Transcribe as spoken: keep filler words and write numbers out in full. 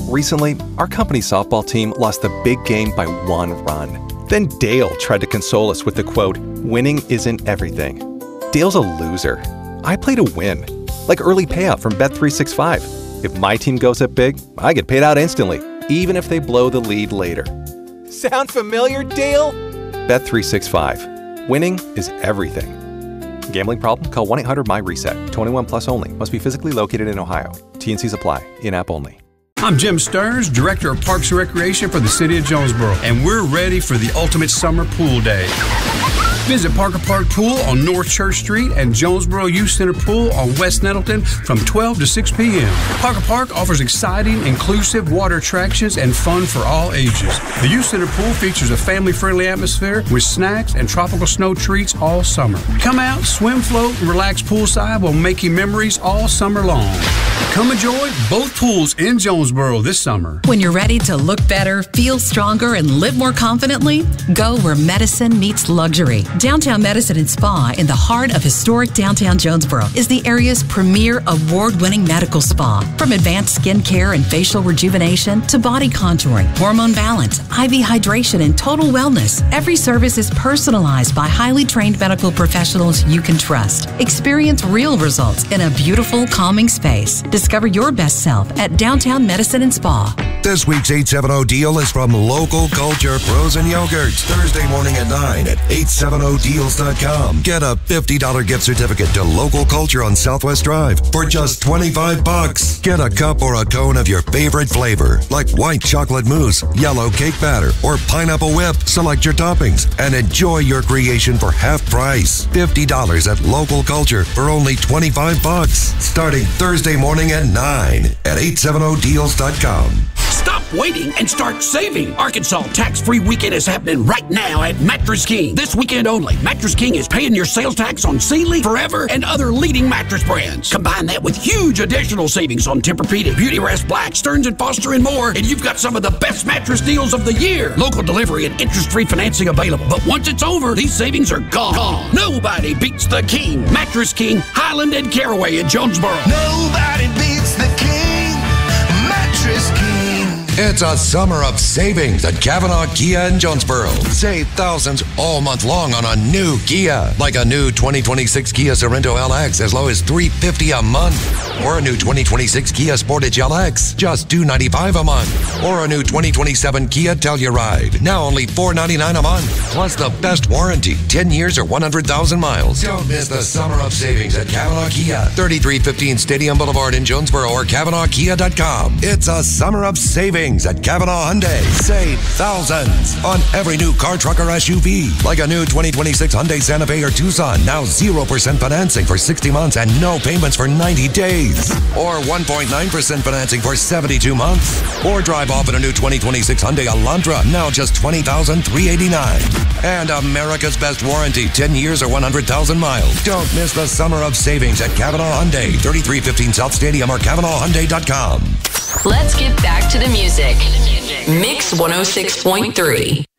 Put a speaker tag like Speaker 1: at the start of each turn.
Speaker 1: Recently, our company's softball team lost the big game by one run. Then Dale tried to console us with the quote, "Winning isn't everything." Dale's a loser. I play to win. Like early payout from Bet three sixty-five. If my team goes up big, I get paid out instantly, even if they blow the lead later. Sound familiar, Dale? Bet three sixty-five. Winning is everything. Gambling problem? Call one eight hundred M Y reset. twenty-one plus only. Must be physically located in Ohio. T and Cs apply. In-app only.
Speaker 2: I'm Jim Stearns, Director of Parks and Recreation for the City of Jonesboro, and we're ready for the ultimate summer pool day. Visit Parker Park Pool on North Church Street and Jonesboro Youth Center Pool on West Nettleton from twelve to six p.m. Parker Park offers exciting, inclusive water attractions and fun for all ages. The Youth Center Pool features a family-friendly atmosphere with snacks and tropical snow treats all summer. Come out, swim, float, and relax poolside while making memories all summer long. Come enjoy both pools in Jonesboro this summer.
Speaker 3: When you're ready to look better, feel stronger, and live more confidently, go where medicine meets luxury. Downtown Medicine and Spa in the heart of historic downtown Jonesboro is the area's premier award-winning medical spa. From advanced skin care and facial rejuvenation to body contouring, hormone balance, I V hydration, and total wellness, every service is personalized by highly trained medical professionals you can trust. Experience real results in a beautiful, calming space. Discover your best self at Downtown Medicine and Spa.
Speaker 4: This week's eight seventy deal is from Local Culture Frozen Yogurts. Thursday morning at nine at eight seventy deals dot com. Get a fifty dollars gift certificate to Local Culture on Southwest Drive for just twenty-five bucks. Get a cup or a cone of your favorite flavor, like white chocolate mousse, yellow cake batter, or pineapple whip. Select your toppings and enjoy your creation for half price. fifty dollars at Local Culture for only twenty-five bucks. Starting Thursday morning at nine at eight seventy deals dot com.
Speaker 5: Stop waiting and start saving. Arkansas tax-free weekend is happening right now at Mattress King. This weekend only, Mattress King is paying your sales tax on Sealy, Forever, and other leading mattress brands. Combine that with huge additional savings on Tempur-Pedic, Beautyrest Black, Stearns and Foster, and more, and you've got some of the best mattress deals of the year. Local delivery and interest-free financing available. But once it's over, these savings are gone. gone. Nobody beats the King. Mattress King, Highland and Caraway in Jonesboro.
Speaker 6: Nobody beats the King. Mattress King.
Speaker 4: It's a summer of savings at Kavanaugh Kia in Jonesboro. Save thousands all month long on a new Kia, like a new twenty twenty-six Kia Sorento L X as low as three hundred fifty dollars a month, or a new twenty twenty-six Kia Sportage L X, just two hundred ninety-five dollars a month, or a new twenty twenty-seven Kia Telluride, now only four hundred ninety-nine dollars a month, plus the best warranty, ten years or one hundred thousand miles. Don't miss the summer of savings at Kavanaugh Kia, thirty-three fifteen Stadium Boulevard in Jonesboro, or Kavanaugh Kia dot com. It's a summer of savings at Kavanaugh Hyundai. Save thousands on every new car, truck, or S U V. Like a new twenty twenty-six Hyundai Santa Fe or Tucson. Now zero percent financing for sixty months and no payments for ninety days. Or one point nine percent financing for seventy-two months. Or drive off in a new twenty twenty-six Hyundai Elantra. Now just twenty thousand three hundred eighty-nine dollars. And America's best warranty, ten years or one hundred thousand miles. Don't miss the summer of savings at Kavanaugh Hyundai. thirty-three fifteen South Stadium or Kavanaugh Hyundai dot com.
Speaker 7: Let's get back to the music. Mix one oh six point three.